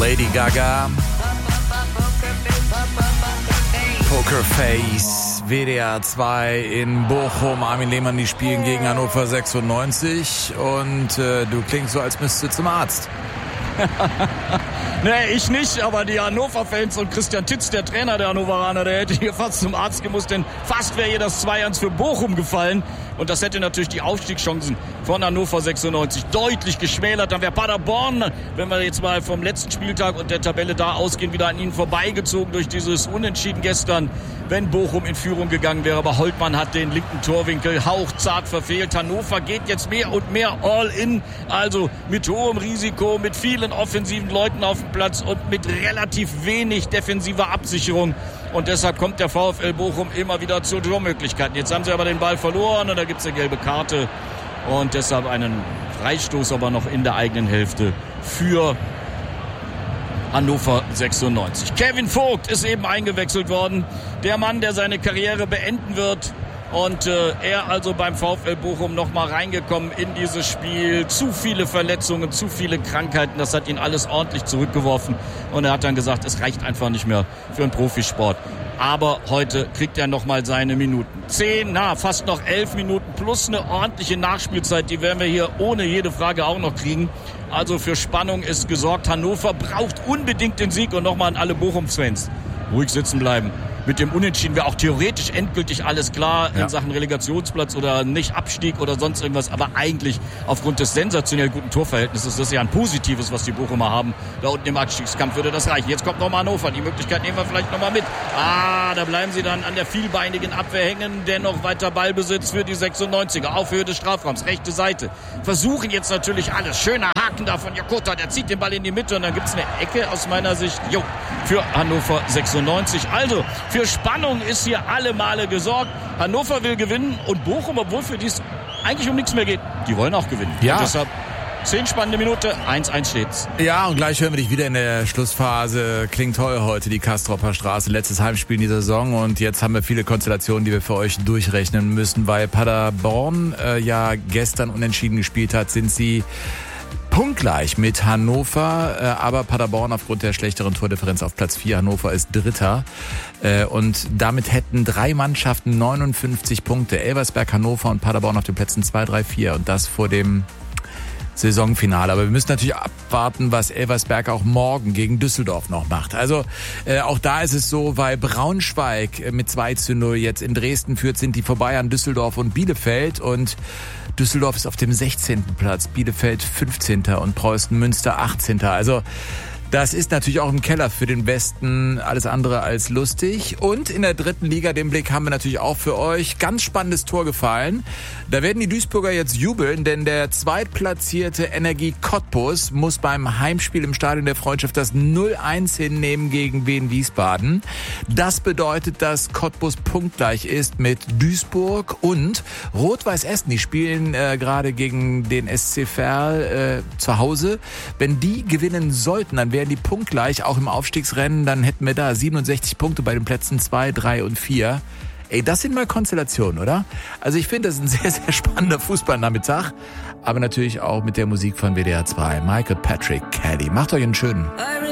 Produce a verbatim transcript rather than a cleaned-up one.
Lady Gaga, Pokerface, W D R zwei in Bochum. Armin Lehmann, die spielen gegen Hannover sechsundneunzig und äh, du klingst so, als müsstest du zum Arzt. Nee, ich nicht, aber die Hannover-Fans und Christian Titz, der Trainer der Hannoveraner, der hätte hier fast zum Arzt gemusst, denn fast wäre hier das zwei eins für Bochum gefallen. Und das hätte natürlich die Aufstiegschancen von Hannover sechsundneunzig deutlich geschmälert. Dann wäre Paderborn, wenn wir jetzt mal vom letzten Spieltag und der Tabelle da ausgehen, wieder an ihnen vorbeigezogen durch dieses Unentschieden gestern, wenn Bochum in Führung gegangen wäre. Aber Holtmann hat den linken Torwinkel hauchzart verfehlt. Hannover geht jetzt mehr und mehr all in, also mit hohem Risiko, mit vielen offensiven Leuten auf dem Platz und mit relativ wenig defensiver Absicherung. Und deshalb kommt der VfL Bochum immer wieder zu Tormöglichkeiten. Jetzt haben sie aber den Ball verloren und da gibt es eine gelbe Karte. Und deshalb einen Freistoß aber noch in der eigenen Hälfte für Hannover sechsundneunzig. Kevin Vogt ist eben eingewechselt worden. Der Mann, der seine Karriere beenden wird. Und äh, er also beim VfL Bochum nochmal reingekommen in dieses Spiel. Zu viele Verletzungen, zu viele Krankheiten. Das hat ihn alles ordentlich zurückgeworfen. Und er hat dann gesagt, es reicht einfach nicht mehr für einen Profisport. Aber heute kriegt er nochmal seine Minuten. Zehn, na, fast noch elf Minuten plus eine ordentliche Nachspielzeit. Die werden wir hier ohne jede Frage auch noch kriegen. Also für Spannung ist gesorgt. Hannover braucht unbedingt den Sieg. Und nochmal an alle Bochum-Fans: ruhig sitzen bleiben. Mit dem Unentschieden wäre auch theoretisch endgültig alles klar in ja. Sachen Relegationsplatz oder nicht Abstieg oder sonst irgendwas. Aber eigentlich aufgrund des sensationell guten Torverhältnisses, das ist ja ein positives, was die Bochumer haben. Da unten im Abstiegskampf würde das reichen. Jetzt kommt nochmal Hannover. Die Möglichkeit nehmen wir vielleicht nochmal mit. Ah, da bleiben sie dann an der vielbeinigen Abwehr hängen. Dennoch weiter Ballbesitz für die sechsundneunziger. Auf Höhe des Strafraums, rechte Seite. Versuchen jetzt natürlich alles. Schöner Haken da von Jakota. Der zieht den Ball in die Mitte und dann gibt es eine Ecke aus meiner Sicht. Jo, für Hannover sechsundneunzig. Also, für Spannung ist hier alle Male gesorgt. Hannover will gewinnen und Bochum, obwohl für die es eigentlich um nichts mehr geht, die wollen auch gewinnen. Ja. Und deshalb zehn spannende Minute, eins eins steht's. Ja, und gleich hören wir dich wieder in der Schlussphase. Klingt toll heute, die Castropper Straße. Letztes Heimspiel in dieser Saison und jetzt haben wir viele Konstellationen, die wir für euch durchrechnen müssen. Weil Paderborn äh, ja gestern unentschieden gespielt hat, sind sie punktgleich mit Hannover, aber Paderborn aufgrund der schlechteren Tordifferenz auf Platz vier. Hannover ist Dritter. Und damit hätten drei Mannschaften neunundfünfzig Punkte. Elversberg, Hannover und Paderborn auf den Plätzen zwei, drei, vier. Und das vor dem Saisonfinale. Aber wir müssen natürlich abwarten, was Elversberg auch morgen gegen Düsseldorf noch macht. Also äh, auch da ist es so, weil Braunschweig mit zwei zu null jetzt in Dresden führt, sind die vorbei an Düsseldorf und Bielefeld. Und Düsseldorf ist auf dem sechzehnten Platz, Bielefeld fünfzehnten und Preußen Münster achtzehnten Also das ist natürlich auch im Keller für den Westen alles andere als lustig. Und in der dritten Liga, den Blick haben wir natürlich auch für euch. Ganz spannendes Tor gefallen. Da werden die Duisburger jetzt jubeln, denn der zweitplatzierte Energie Cottbus muss beim Heimspiel im Stadion der Freundschaft das null eins hinnehmen gegen Wien Wiesbaden. Das bedeutet, dass Cottbus punktgleich ist mit Duisburg und Rot-Weiß Essen. Die spielen äh, gerade gegen den S C Verl äh, zu Hause. Wenn die gewinnen sollten, dann wären die punktgleich, auch im Aufstiegsrennen. Dann hätten wir da siebenundsechzig Punkte bei den Plätzen zwei, drei und vier. Ey, das sind mal Konstellationen, oder? Also ich finde, das ist ein sehr, sehr spannender Fußballnachmittag. Aber natürlich auch mit der Musik von W D R zwei. Michael Patrick Caddy. Macht euch einen schönen.